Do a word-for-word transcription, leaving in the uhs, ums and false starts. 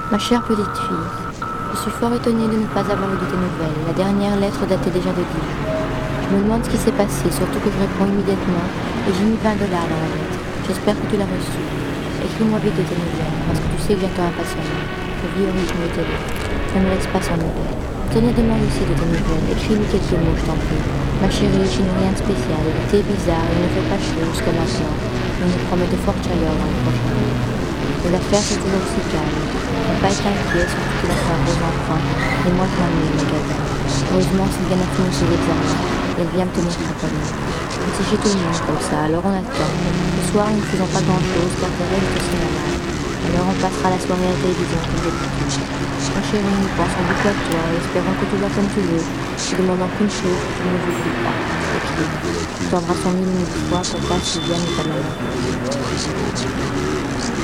Ma chère petite fille, je suis fort étonnée de ne pas avoir eu de tes nouvelles. La dernière lettre datait déjà de Dijon. Je me demande ce qui s'est passé, surtout que je réponds immédiatement et j'ai mis vingt dollars dans la lettre. J'espère que tu l'as reçue. Écris-moi vite de tes nouvelles, parce que tu sais que j'attends impatiemment. Je vis au rythme de télé. Ne me laisse pas sans nouvelles. Tenez, demande aussi de tes nouvelles. Écris-lui quelques mots, je t'en prie. Ma chérie, je n'ai rien de spécial. Il était bizarre, il ne fait pas chaud jusqu'à maintenant. Il nous promet de fortes chaleurs dans les prochains jours. Mais l'affaire c'est toujours aussi calme. Ne pas être inquiet, surtout qu'il a fait un gros emprunt. Et moi je m'ennuie au magasin. Heureusement, c'est bien fini ses examens. Et elle vient me tenir compagnie. Mais c'est chez tout le monde comme ça, alors on attend. Ce soir, nous ne faisons pas grand-chose car Thérèse est au cinéma. Alors on passera la soirée à la télévision comme d'habitude. Ma chérie, nous pensons beaucoup à toi et espérons que tout va comme tu veux. Je demandons qu'une chose, que tu ne nous oublies pas. Écris. Tu t'embrassons mille et mille fois, papa, Sylviane et ta maman.